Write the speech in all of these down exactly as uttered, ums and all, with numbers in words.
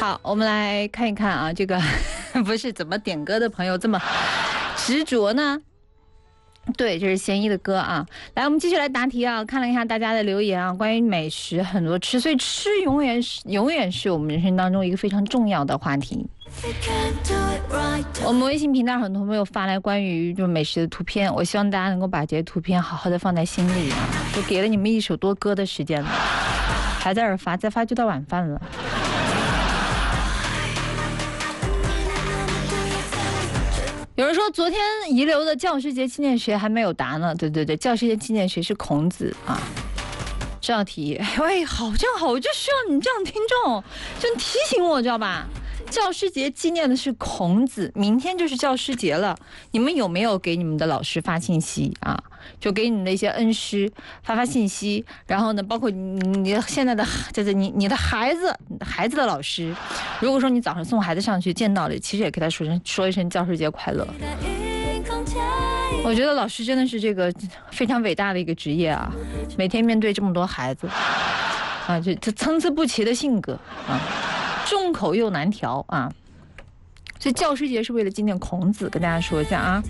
好，我们来看一看啊，这个不是怎么点歌的朋友这么执着呢？对，这是贤一的歌啊。来，我们继续来答题啊。看了一下大家的留言啊，关于美食很多吃，所以吃永远是永远是我们人生当中一个非常重要的话题。我们微信频道很多朋友发来关于就美食的图片，我希望大家能够把这些图片好好的放在心里啊。就给了你们一首多歌的时间了，还在这儿发，再发就到晚饭了。有人说昨天遗留的教师节纪念谁还没有答呢？对对对，教师节纪念谁是孔子啊。这道题，喂，好，正好，我就需要你这样听众，就提醒我，知道吧？教师节纪念的是孔子，明天就是教师节了，你们有没有给你们的老师发信息啊？就给你的一些恩师发发信息，然后呢，包括你你现在的就是你你的孩子，你的孩子的老师，如果说你早上送孩子上去见到了，其实也给他说声说一声教师节快乐。我觉得老师真的是这个非常伟大的一个职业啊，每天面对这么多孩子啊，这这参差不齐的性格啊。众口又难调啊，所以教师节是为了纪念孔子，跟大家说一下啊。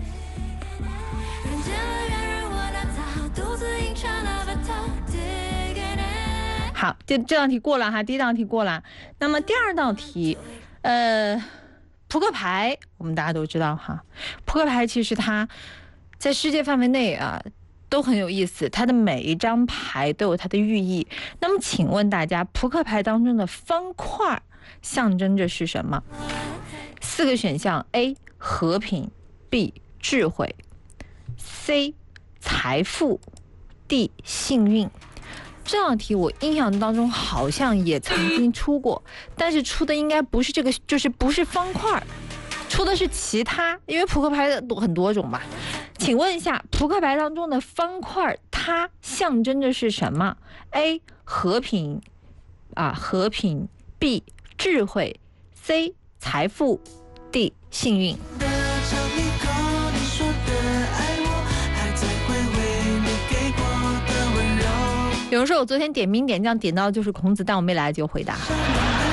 好，这这道题过了哈，第一道题过了。那么第二道题，呃，扑克牌我们大家都知道哈，扑克牌其实它在世界范围内啊都很有意思，它的每一张牌都有它的寓意。那么请问大家，扑克牌当中的方块象征着是什么？四个选项 ：A. 和平 B. 智慧 C. 财富 D. 幸运。这道题我印象当中好像也曾经出过，但是出的应该不是这个，就是不是方块，出的是其他，因为扑克牌的很多种吧。请问一下，扑克牌当中的方块它象征着是什么 ？A. 和平啊，和平 B. 智慧 C. 财富 D. 幸运。有人说我昨天点名点将点到就是孔子，但我没来得及回答。